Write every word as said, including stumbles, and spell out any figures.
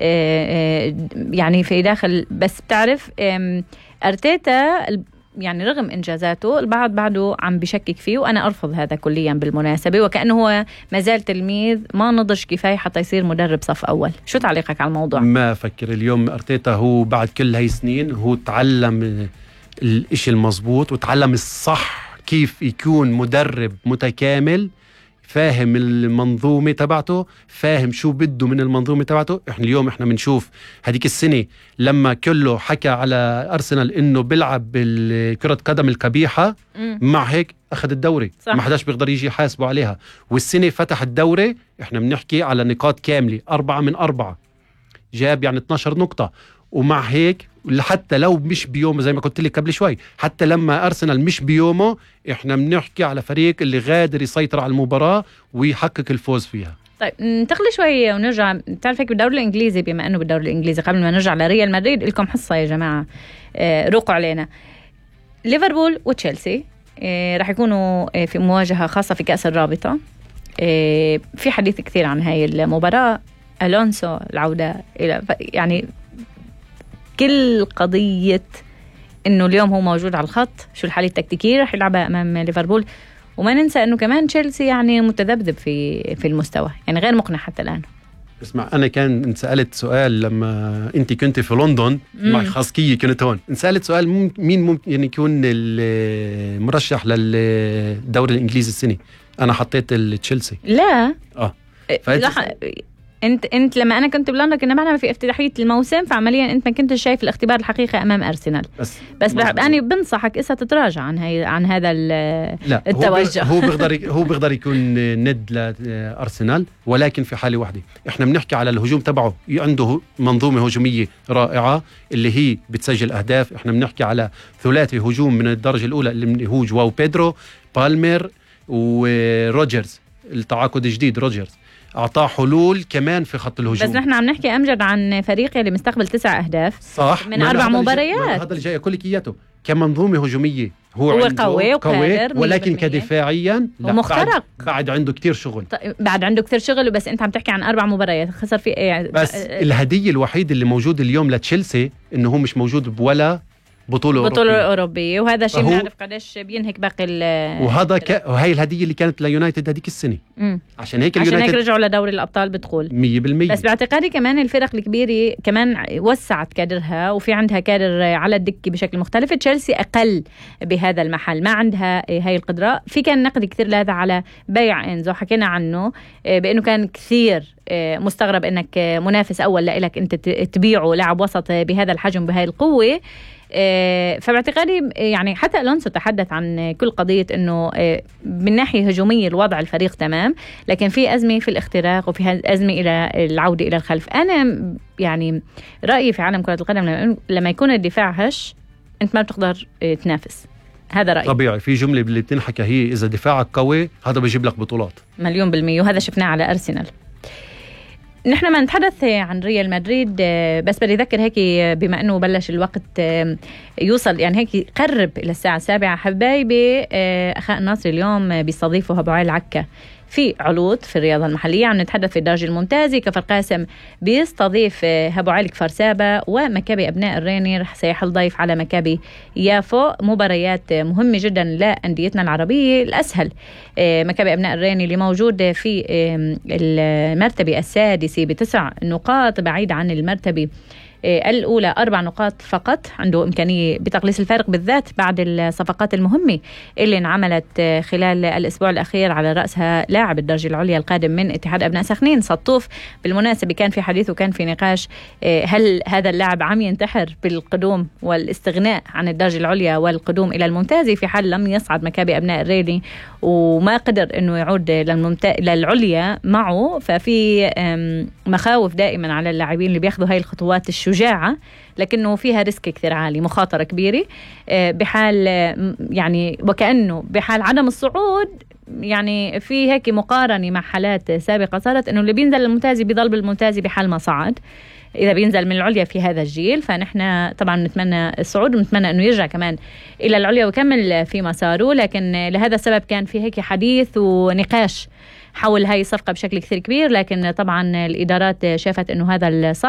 يعني في داخل. بس بتعرف أرتيتا يعني رغم إنجازاته البعض بعده عم بشكك فيه، وأنا أرفض هذا كليا بالمناسبة، وكأنه هو مازال تلميذ ما نضج كفاية حتى يصير مدرب صف أول. شو تعليقك على الموضوع؟ ما أفكر اليوم أرتيتا هو بعد كل هاي السنين هو تعلم الإشي المضبوط وتعلم الصح كيف يكون مدرب متكامل، فاهم المنظومة تبعته، فاهم شو بده من المنظومة تبعته. احنا اليوم احنا بنشوف هديك السنة لما كله حكى على أرسنال انه بيلعب بالكرة قدم القبيحة، مع هيك اخذ الدوري، صح. ما حداش بيقدر يجي يحاسبه عليها. والسنة فتح الدوري احنا بنحكي على نقاط كاملة، أربعة من أربعة، جاب يعني اثناشر نقطة. ومع هيك حتى لو مش بيومه زي ما قلت لك قبل شوي، حتى لما أرسنال مش بيومه احنا بنحكي على فريق اللي غادر يسيطر على المباراة ويحقق الفوز فيها. طيب ننتقل شوي ونرجع. بتعرف هيك بالدوري الإنجليزي، بما أنه بالدوري الإنجليزي قبل ما نرجع لريال مدريد لكم حصة يا جماعة، آه روقوا علينا. ليفربول وتشيلسي آه رح يكونوا آه في مواجهة خاصة في كأس الرابطة. آه في حديث كثير عن هاي المباراة، ألونسو العودة إلى يعني كل قضية إنه اليوم هو موجود على الخط، شو الحالة التكتيكية رح يلعبها أمام ليفربول. وما ننسى إنه كمان تشيلسي يعني متذبذب في في المستوى، يعني غير مقنع حتى الآن. اسمع، أنا كان انسألت سؤال لما أنت كنت في لندن مع خاصكية، كنت هون انسألت سؤال مين ممكن يكون المرشح للدوري الإنجليزي السنة. أنا حطيت تشيلسي. لا آه لا انت انت لما انا كنت بلندن كنا معنا في افتتاحيه الموسم، فعمليا انت ما كنتش شايف الاختبار الحقيقي امام ارسنال. بس بس انا بنصحك اسا تتراجع عن هي عن هذا لا التوجه. هو بيقدر هو بيقدر يكون ند لارسنال، ولكن في حاله واحده. احنا بنحكي على الهجوم تبعه، عنده منظومه هجوميه رائعه اللي هي بتسجل اهداف. احنا بنحكي على ثلاثي هجوم من الدرجه الاولى اللي هو جواو بيدرو، بالمير وروجرز. التعاقد الجديد روجرز أعطاه حلول كمان في خط الهجوم. بس نحن عم نحكي أمجد عن فريق اللي مستقبل تسع أهداف، صح، من أربع مباريات. هذا اللي جاي أقول لك إياته. كمنظومة هجومية هو, هو قوي وقادر، ولكن كدفاعيا ومخترق. بعد, بعد عنده كتير شغل. طيب بعد عنده كتير شغل، بس أنت عم تحكي عن أربع مباريات خسر في يعني. بس الهدية الوحيدة اللي موجود اليوم لتشيلسي إنه هو مش موجود بولا بطولة بطولة أوروبية, أوروبية. وهذا شيء بنعرف قديش بينهك باقي ال وهذا ك... وهي الهدية اللي كانت ليونايتد هذيك السنة. مم. عشان هيك عشان هيك رجعوا لدوري الأبطال بدخول مية بالمية. بس باعتقادي كمان الفرق الكبيرة كمان وسعت كادرها، وفي عندها كادر على الدكة بشكل مختلف. تشيلسي أقل بهذا المحل، ما عندها هاي القدرة. في كان نقد كثير لهذا على بيع إنزو، حكينا عنه بأنه كان كثير مستغرب أنك منافس أول لإلك أنت تبيعه لاعب وسط بهذا الحجم بهاي القوة. فباعتقادي يعني حتى ألونسو تحدث عن كل قضية أنه من ناحية هجومية الوضع الفريق تمام، لكن في أزمة في الاختراق وفي أزمة إلى العودة إلى الخلف. أنا يعني رأيي في عالم كرة القدم لما يكون الدفاع هش أنت ما بتقدر تنافس. هذا رأيي طبيعي. في جملة اللي بتنحكى هي إذا دفاعك قوي هذا بيجيب لك بطولات مليون بالمية، وهذا شفناه على أرسنال. نحن ما نتحدث عن ريال مدريد، بس بدي أذكر هيك بما أنه بلش الوقت يوصل يعني هيك قرب إلى الساعة السابعة. حبايبي أخاء الناصر اليوم بيستضيفوا أبو علي العكا في علوط في الرياضة المحلية. عم نتحدث في الدرجة الممتازة. كفر قاسم بيستضيف أبو علي كفر سابا، ومكابي أبناء الريني رح سيحل ضيف على مكابي يافو. مباريات مهمة جدا لأنديتنا العربية. الأسهل مكابي أبناء الريني اللي موجود في المرتبة السادسة بتسع نقاط، بعيد عن المرتبة الأولى أربع نقاط فقط. عنده إمكانية بتقليص الفارق بالذات بعد الصفقات المهمة اللي انعملت خلال الأسبوع الأخير، على رأسها لاعب الدرجة العليا القادم من اتحاد أبناء سخنين سطوف. بالمناسبة كان في حديث وكان في نقاش، هل هذا اللاعب عم ينتحر بالقدوم والاستغناء عن الدرجة العليا والقدوم إلى الممتازة في حال لم يصعد مكابي أبناء الريني وما قدر أنه يعود للممتاز للعليا معه. ففي مخاوف دائما على اللاعبين اللي بياخذوا هاي الخطوات الشجاعة، لكنه فيها ريسك كثير عالي، مخاطرة كبيرة بحال يعني وكأنه بحال عدم الصعود. يعني في هيك مقارنة مع حالات سابقة صارت إنه اللي بينزل الممتازي بيضل بالممتازي بحال ما صعد إذا بينزل من العليا في هذا الجيل. فنحن طبعا نتمنى الصعود ونتمنى أنه يرجع كمان إلى العليا ويكمل في مساره، لكن لهذا السبب كان في هيك حديث ونقاش حول هاي الصفقة بشكل كثير كبير. لكن طبعا الإدارات شافت أنه هذا الصح.